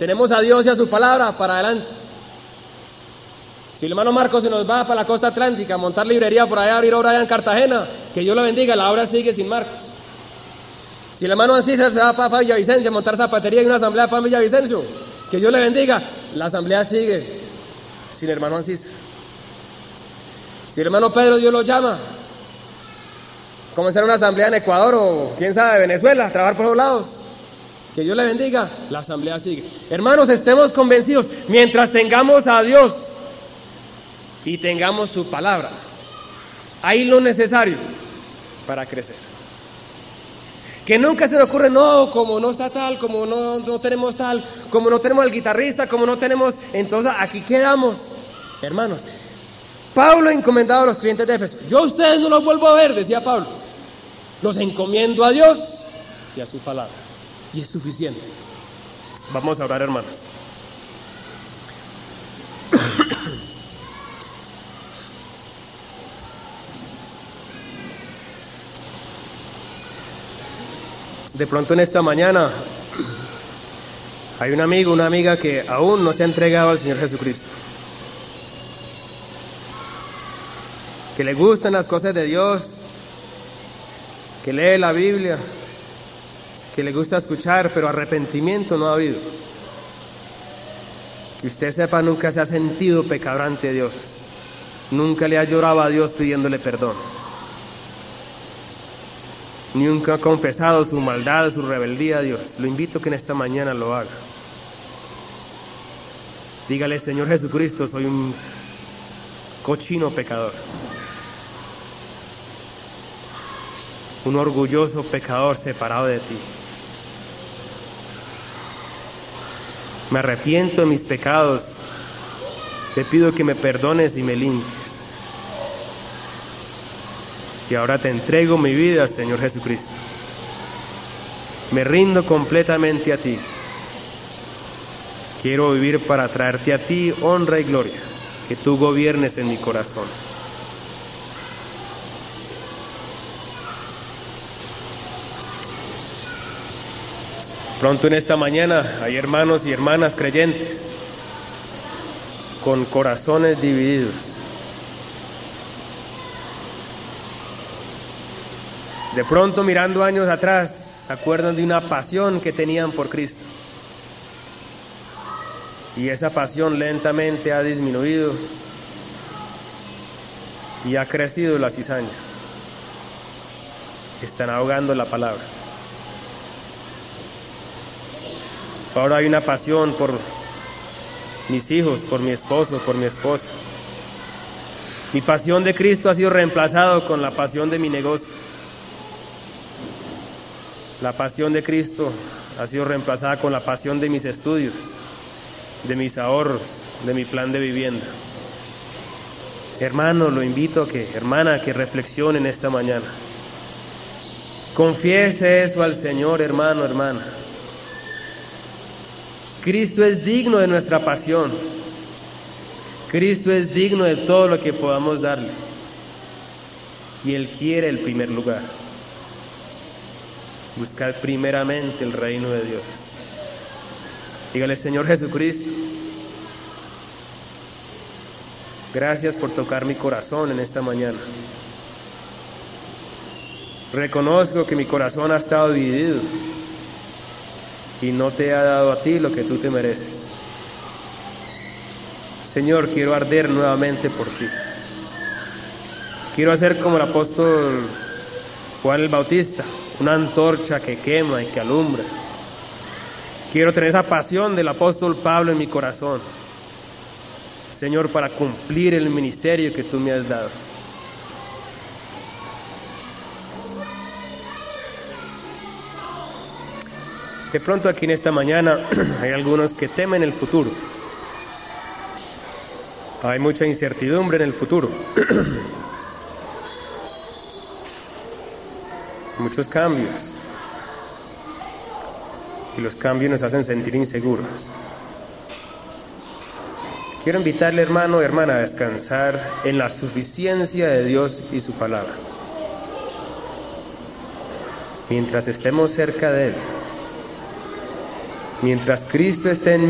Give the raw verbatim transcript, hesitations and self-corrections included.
Tenemos a Dios y a su palabra para adelante. Si el hermano Marcos se nos va para la costa atlántica a montar librería por allá, abrir obra allá en Cartagena, que Dios lo bendiga, la obra sigue sin Marcos. Si el hermano Ancísar se va para Villavicencio a montar zapatería y una asamblea para Villavicencio, que Dios le bendiga, la asamblea sigue sin el hermano Ancísar. Si el hermano Pedro Dios lo llama, comenzar una asamblea en Ecuador o quién sabe, Venezuela, a trabajar por los lados, que Dios le bendiga, la asamblea sigue. Hermanos, estemos convencidos, mientras tengamos a Dios y tengamos su palabra, hay lo necesario para crecer. Que nunca se nos ocurre, no, como no está tal, como no, no tenemos tal, como no tenemos al guitarrista, como no tenemos, entonces aquí quedamos. Hermanos, Pablo encomendaba a los creyentes de Éfeso, yo a ustedes no los vuelvo a ver, decía Pablo, los encomiendo a Dios y a su palabra, y es suficiente. Vamos a orar, hermanos. De pronto en esta mañana hay un amigo, una amiga que aún no se ha entregado al Señor Jesucristo, que le gustan las cosas de Dios, que lee la Biblia, que le gusta escuchar, pero arrepentimiento no ha habido. Que usted sepa, nunca se ha sentido pecador ante Dios, nunca le ha llorado a Dios pidiéndole perdón, nunca ha confesado su maldad, su rebeldía a Dios. Lo invito a que en esta mañana lo haga. Dígale, Señor Jesucristo, soy un cochino pecador, un orgulloso pecador separado de ti. Me arrepiento de mis pecados, te pido que me perdones y me limpies. Y ahora te entrego mi vida, Señor Jesucristo. Me rindo completamente a ti. Quiero vivir para traerte a ti honra y gloria, que tú gobiernes en mi corazón. Pronto en esta mañana hay hermanos y hermanas creyentes con corazones divididos. De pronto, mirando años atrás, se acuerdan de una pasión que tenían por Cristo. Y esa pasión lentamente ha disminuido y ha crecido la cizaña. Están ahogando la palabra. Ahora hay una pasión por mis hijos, por mi esposo, por mi esposa. Mi pasión de Cristo ha sido reemplazado con la pasión de mi negocio. La pasión de Cristo ha sido reemplazada con la pasión de mis estudios, de mis ahorros, de mi plan de vivienda. Hermano, lo invito a que, hermana, que reflexionen esta mañana. Confiese eso al Señor, hermano, hermana. Cristo es digno de nuestra pasión. Cristo es digno de todo lo que podamos darle. Y Él quiere el primer lugar. Buscar primeramente el reino de Dios. Dígale, Señor Jesucristo, gracias por tocar mi corazón en esta mañana. Reconozco que mi corazón ha estado dividido y no te ha dado a ti lo que tú te mereces. Señor, quiero arder nuevamente por ti. Quiero hacer como el apóstol Juan el Bautista, una antorcha que quema y que alumbra. Quiero tener esa pasión del apóstol Pablo en mi corazón, Señor, para cumplir el ministerio que tú me has dado. De pronto aquí en esta mañana hay algunos que temen el futuro. Hay mucha incertidumbre en el futuro. Muchos cambios. Y los cambios nos hacen sentir inseguros. Quiero invitarle, hermano, hermana, a descansar en la suficiencia de Dios y su palabra. Mientras estemos cerca de Él, mientras Cristo esté en